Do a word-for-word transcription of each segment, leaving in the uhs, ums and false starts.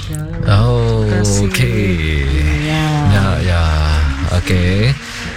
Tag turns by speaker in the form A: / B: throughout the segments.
A: Oh, okey.
B: Ya.
A: Ya, ya. Okey.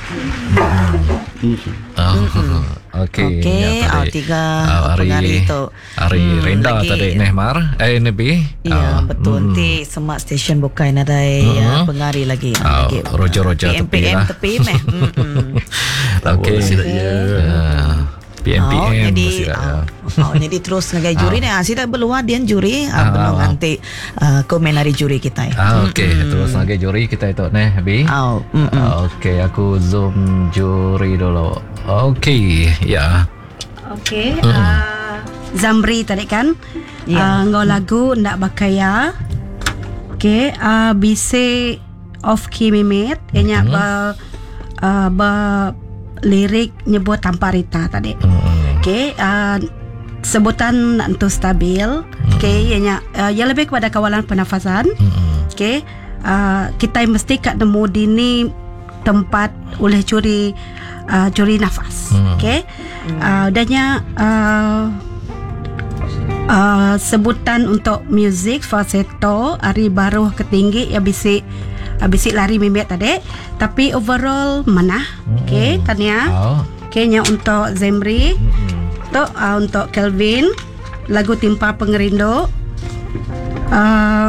A: Oh, okey.
B: Okey,
A: Ya,
B: ah,
A: tadi.
B: tiga
A: Ah, hari
B: penari tu.
A: Hari
B: Hmm,
A: Renda
B: lagi-
A: tadi Nehmar. Eh, Nebi.
B: Ya,
A: Ah,
B: betul.
A: mm.
B: Nanti Semak Station bukan ada ya,
A: Mm.
B: pengari lagi.
A: Ah,
B: lagi.
A: roja-roja
B: P M P
A: tepi
B: M
A: lah.
B: tepi meh. Mm-mm.
A: Okey. Ah, P M P
B: Oh,
A: M
B: jadi
A: mesti ada.
B: oh, oh, jadi terus ngagai juri ni. Ah, sida beluar dian juri ah,
A: Ah,
B: belum
A: ah.
B: nanti ah, komen dari juri kita.
A: Ah, okey. Terus lagi juri kita itu Neh, Bi.
B: Oh, mm-mm.
A: Ah, okey, aku zoom juri dulu. Okey, ya.
C: Okey, uh, Zamri tadi kan,
B: Ya.
C: uh, ngau lagu ndak bakaya. Okey, uh, bisi off key mimet, ianya ba uh, ba lirik nyebut tanpa rita tadi.
A: Hmm.
C: Okey, uh, sebutan untuk stabil. Okey, ianya uh, ia lebih kepada kawalan pernafasan.
A: Hmm.
C: Okey, uh, kita mesti kat nemu dini tempat oleh curi uh, curi nafas.
A: Hmm.
C: Okey. Uh, adanya uh, uh, sebutan untuk muzik falsetto ari baru ketinggi ya bisi uh, bisi lari mimet tadi, tapi overall mana? Okey, tanya.
A: Oh.
C: Okey, nya untuk Zemri,
A: Hmm.
C: tu uh, untuk Kelvin lagu Timpa Pengerindu. Uh,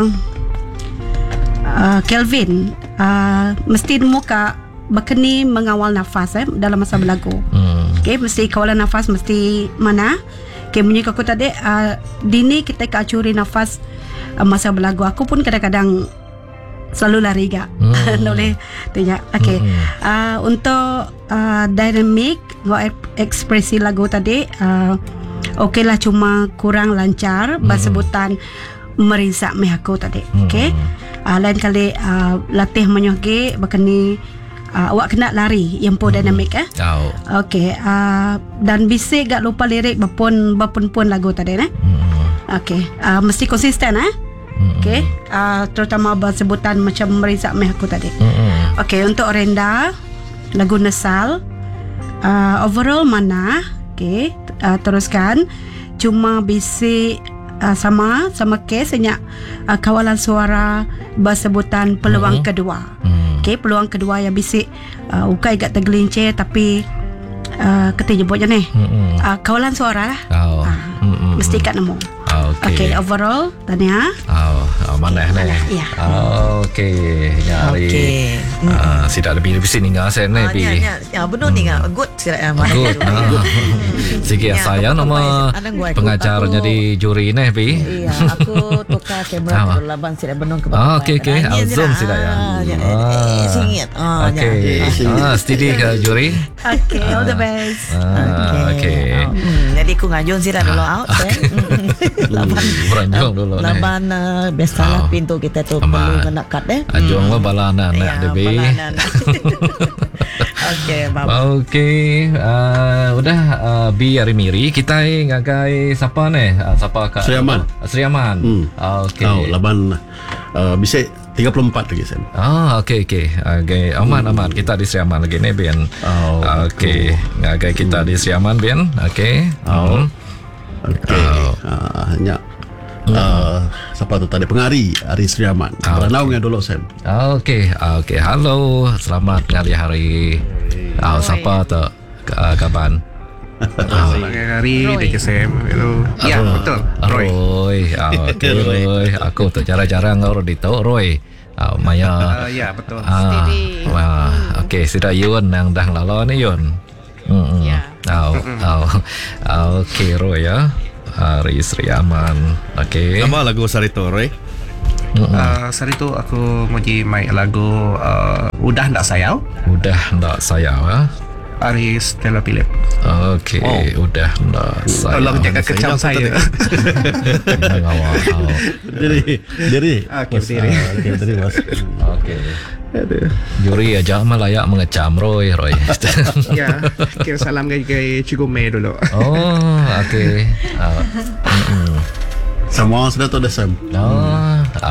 C: uh, Kelvin uh, mesti muka berkeni mengawal nafas eh, dalam masa berlagu.
A: Hmm.
C: Okay, mesti kawalan nafas mesti mana. Okay, bunyi aku tadi uh, dini kita kacuri nafas uh, masa berlagu. Aku pun kadang-kadang selalu lari gak.
A: Hmm.
C: Boleh tanya. Okay.
A: Hmm.
C: Uh, untuk uh, dynamic nggak ekspresi lagu tadi uh, okey lah, cuma kurang lancar
A: Hmm.
C: sebutan merisak meh aku tadi.
A: Hmm.
C: Okay. Uh, lain kali uh, latih menyogi berkeni uh, awak kena lari yang pun dynamic eh.
A: Oh.
C: Okey, uh, dan bisik gak lupa lirik berpun berpun pun lagu tadi eh.
A: Hmm.
C: Okey, uh, mesti konsisten eh.
A: Hmm.
C: Okey, uh, terutama bersebutan macam merisak meh aku tadi.
A: Hmm.
C: Okey, untuk Renda lagu Nesal uh, overall mana? Okey, uh, teruskan. Cuma bisik uh, sama sama kes hanya uh, kawalan suara bersebutan peluang
A: Hmm.
C: kedua.
A: Hmm.
C: Okey, peluang kedua yang bisik uh, ukai agak tergelincir tapi uh, kata nyebutnya ni
A: Hmm.
C: uh, kawalan suara lah.
A: Oh.
C: Ah,
A: Hmm.
C: Mesti kat nemu.
A: Okey.
C: Okey, overall Tania.
A: Oh, oh mana
C: Okey,
A: ni?
C: ya.
A: Oh, okey. Nyari.
B: Okey.
A: Ah, sidak lebih lebih sini ngah sen ni
B: Ah,
A: bi.
B: ni, ni, ya, benar ni ngah. Good sila yang mana.
A: Good. Ah. Sikit
B: Ya,
A: saya
B: aku
A: nama
B: pakai- ada gua ikut.
A: pengacarnya
B: Aku-
A: di juri ni bi.
B: Iya, aku tukar kamera
A: Ah.
B: tu laban sila benung ke
A: Ah, okey, okey. Ah, zoom sila ya.
B: Ah, singit. Ah,
A: Okey. Ah, steady ke juri?
C: Okey, all the best.
A: Ah, okey.
B: Hmm, jadi aku ngajun sila dulu out eh. Laban
A: Beranjung dulu ni.
B: laban uh, biasalah
A: Ah.
B: pintu kita tu
A: Aman.
B: perlu nak cut eh.
A: Ajong mah balana nak
B: Ya,
A: debi.
B: balanan. Okey, bab.
A: Okey, uh, udah uh, bi hari miri kita ngagai siapa ni? Uh, siapa kak?
D: Sri Aman.
A: Sri Aman.
D: Hmm.
A: Okey.
D: Oh, laban uh, bisa tiga puluh empat lagi sen.
A: Ah, okey okey. Okay. Aman aman kita di Sri Aman lagi ni Bian.
D: Oh,
A: Okey. Ngagai kita di Sri Aman Bian. Okey.
D: Oh.
A: Hmm.
D: Okey.
A: Oh.
D: Ah, hanya uh, siapa tu tadi pengari Ari Sri Aman.
A: Ah,
D: Berenau dengan dulu sen.
A: Okey, okey. Halo, selamat hari hari. Ah, siapa tu? Uh, kapan?
E: Selamat hari di K S M. Hello. Ya, betul. Roy.
A: Roy. Ah, okey Roy. Aku tu jarang-jarang orang di tu Roy. Ah, Maya.
E: Uh, ya, betul.
A: Ah, wah, okey, sudah Yun yang dah lalu ni Yun. Hmm. Ya. Oh, oh. Okey Roy ya. Hari Sri Aman. Okey.
F: Nama lagu Sarito, Roy?
E: Uh, saat itu aku nguji main lagu uh, Udah Ndak Sayau
A: Udah ndak saya ah.
E: Ari Stella Philip.
A: Okey, udah ndak saya.
E: Tolong jaga kecam saya.
A: Jangan awak.
D: Jadi, jadi.
E: Okey,
D: Bos,
E: berdiri.
D: ah, Okey, berdiri bos.
A: Okey. Juri aja malayak mengecam Roy, Roy.
E: Ya, kira salam gay-gay Cikgu Mei dulu.
A: Oh, okey. Ah, mm-mm.
D: Semua sudah tu dah sem.
A: Oh,